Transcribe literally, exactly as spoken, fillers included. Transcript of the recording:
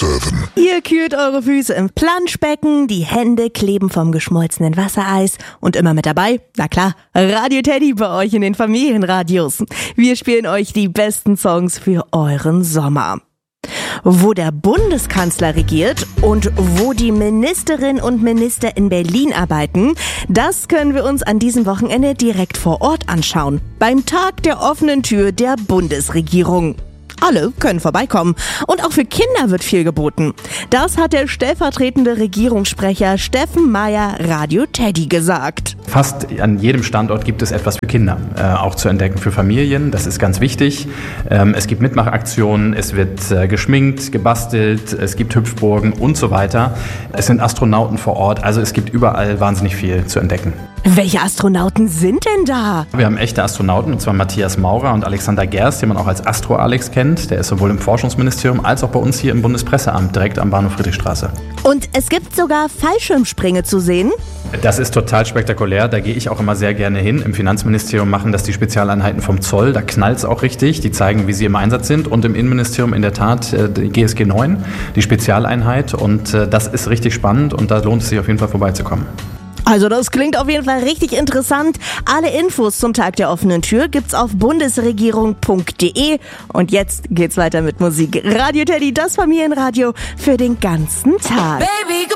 sieben. Ihr kühlt eure Füße im Planschbecken, die Hände kleben vom geschmolzenen Wassereis und immer mit dabei, na klar, Radio Teddy bei euch in den Familienradios. Wir spielen euch die besten Songs für euren Sommer. Wo der Bundeskanzler regiert und wo die Ministerinnen und Minister in Berlin arbeiten, das können wir uns an diesem Wochenende direkt vor Ort anschauen. Beim Tag der offenen Tür der Bundesregierung. Alle können vorbeikommen und auch für Kinder wird viel geboten. Das hat der stellvertretende Regierungssprecher Steffen Meyer Radio Teddy gesagt. Fast an jedem Standort gibt es etwas für Kinder, äh, auch zu entdecken für Familien. Das ist ganz wichtig. Ähm, es gibt Mitmachaktionen, es wird äh, geschminkt, gebastelt, es gibt Hüpfburgen und so weiter. Es sind Astronauten vor Ort, also es gibt überall wahnsinnig viel zu entdecken. Welche Astronauten sind denn da? Wir haben echte Astronauten, und zwar Matthias Maurer und Alexander Gerst, den man auch als Astro-Alex kennt. Der ist sowohl im Forschungsministerium als auch bei uns hier im Bundespresseamt, direkt am Bahnhof Friedrichstraße. Und es gibt sogar Fallschirmsprünge zu sehen? Das ist total spektakulär, da gehe ich auch immer sehr gerne hin. Im Finanzministerium machen das die Spezialeinheiten vom Zoll, da knallt es auch richtig, die zeigen, wie sie im Einsatz sind. Und im Innenministerium in der Tat die G S G neun, die Spezialeinheit. Und das ist richtig spannend und da lohnt es sich auf jeden Fall vorbeizukommen. Also das klingt auf jeden Fall richtig interessant. Alle Infos zum Tag der offenen Tür gibt's auf bundesregierung punkt de. Und jetzt geht's weiter mit Musik. Radio Teddy, das Familienradio für den ganzen Tag. Baby,